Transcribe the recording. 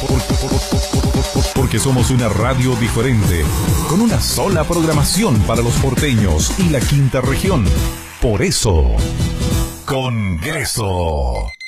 Porque somos una radio diferente, con una sola programación para los porteños y la quinta región. Por eso, Congreso.